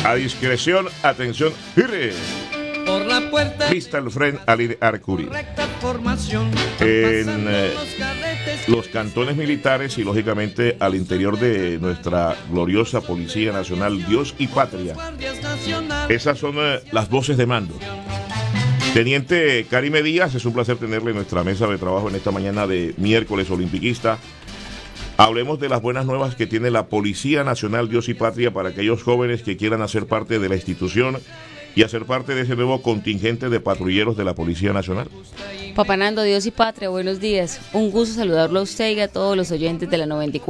A discreción, atención, ¡gire! Por la puerta. Vista el Fren Aline Arcuri. En los cantones militares y lógicamente al interior de nuestra gloriosa Policía Nacional, Dios y Patria. Esas son las voces de mando. Teniente Karime Díaz, es un placer tenerle en nuestra mesa de trabajo en esta mañana de miércoles olimpiquista. Hablemos de las buenas nuevas que tiene la Policía Nacional Dios y Patria para aquellos jóvenes que quieran hacer parte de la institución y hacer parte de ese nuevo contingente de patrulleros de la Policía Nacional. Papá Nando, Dios y Patria, buenos días. Un gusto saludarlo a usted y a todos los oyentes de la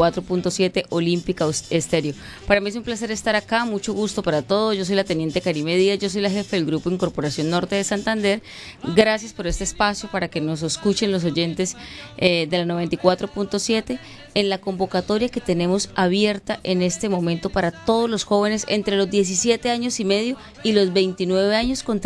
94.7 Olímpica Estéreo. Para mí es un placer estar acá, mucho gusto para todos. Yo soy la Teniente Karime Díaz, yo soy la jefe del Grupo Incorporación Norte de Santander. Gracias por este espacio para que nos escuchen los oyentes de la 94.7 en la convocatoria que tenemos abierta en este momento para todos los jóvenes entre los 17 años y medio y los 29 años con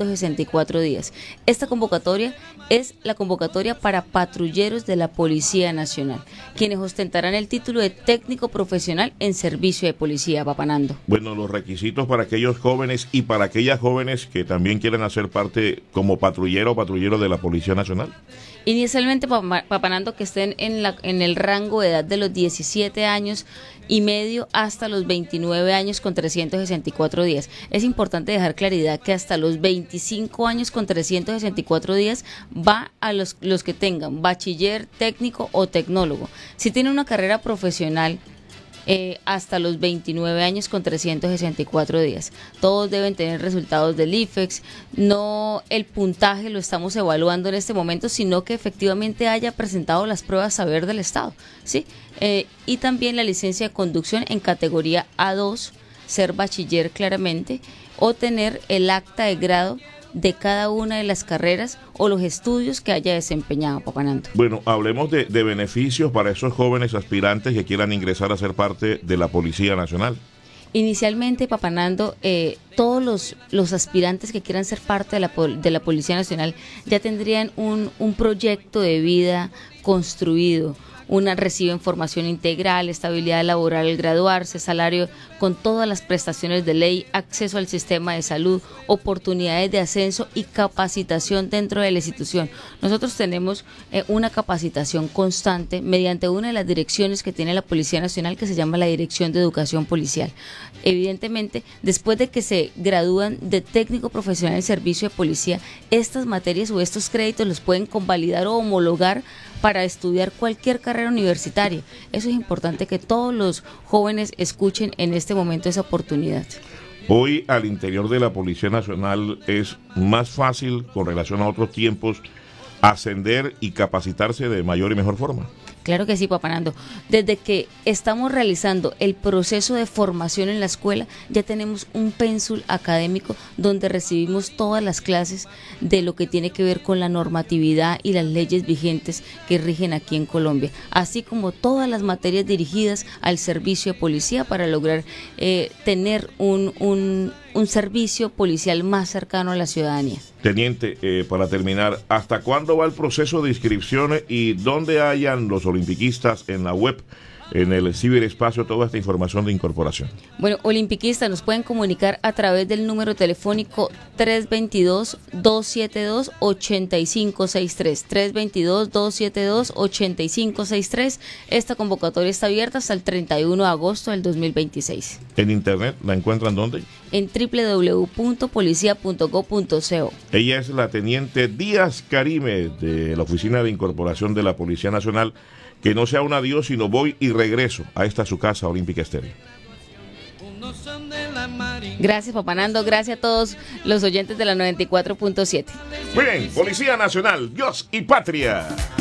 364 días. Esta convocatoria es la convocatoria para patrulleros de la Policía Nacional, quienes ostentarán el título de técnico profesional en servicio de policía, Papá Nando. Bueno, los requisitos para aquellos jóvenes y para aquellas jóvenes que también quieren hacer parte como patrullero o patrullero de la Policía Nacional. Inicialmente, Papá Nando, que estén en el rango de edad de los 17 años y medio hasta los 29 años con 364 días. Es importante dejar claridad que hasta los 25 años con 364 días va a los que tengan bachiller, técnico o tecnólogo. Si tiene una carrera profesional, hasta los 29 años con 364 días. Todos deben tener resultados del IFEX, no el puntaje lo estamos evaluando en este momento, sino que efectivamente haya presentado las pruebas saber del Estado, ¿sí? Y también la licencia de conducción en categoría A2, ser bachiller claramente, o tener el acta de grado de cada una de las carreras o los estudios que haya desempeñado, Papá Nando. Bueno, hablemos de beneficios para esos jóvenes aspirantes que quieran ingresar a ser parte de la Policía Nacional. Inicialmente, Papá Nando, todos los aspirantes que quieran ser parte de la Policía Nacional ya tendrían un proyecto de vida construido. Reciben formación integral, estabilidad laboral al graduarse, salario con todas las prestaciones de ley, acceso al sistema de salud, oportunidades de ascenso y capacitación dentro de la institución. Nosotros tenemos una capacitación constante mediante una de las direcciones que tiene la Policía Nacional, que se llama la Dirección de Educación Policial. Evidentemente, después de que se gradúan de técnico profesional en servicio de policía, estas materias o estos créditos los pueden convalidar o homologar para estudiar cualquier carrera universitaria. Eso es importante que todos los jóvenes escuchen en este momento esa oportunidad. Hoy al interior de la Policía Nacional es más fácil, con relación a otros tiempos, ascender y capacitarse de mayor y mejor forma. Claro que sí, Papá Nando. Desde que estamos realizando el proceso de formación en la escuela, ya tenemos un pénsul académico donde recibimos todas las clases de lo que tiene que ver con la normatividad y las leyes vigentes que rigen aquí en Colombia, así como todas las materias dirigidas al servicio de policía para lograr tener un servicio policial más cercano a la ciudadanía. Teniente, para terminar, ¿hasta cuándo va el proceso de inscripciones y dónde hayan los olimpiquistas en la web, en el ciberespacio, toda esta información de incorporación? Bueno, olimpiquistas nos pueden comunicar a través del número telefónico 322-272-8563, 322-272-8563. Esta convocatoria está abierta hasta el 31 de agosto del 2026. ¿En internet la encuentran dónde? En www.policia.gov.co. Ella es la Teniente Díaz Karime de la Oficina de Incorporación de la Policía Nacional. Que no sea un adiós, sino voy y regreso a esta su casa, Olímpica Estéreo. Gracias, Papá Nando. Gracias a todos los oyentes de la 94.7. Muy bien, Policía Nacional, Dios y Patria.